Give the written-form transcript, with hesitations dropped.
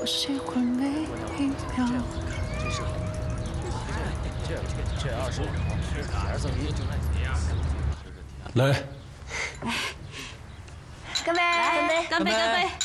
我喜欢每一秒。 这25，2赠1。 来， 干杯！ 干杯！干杯！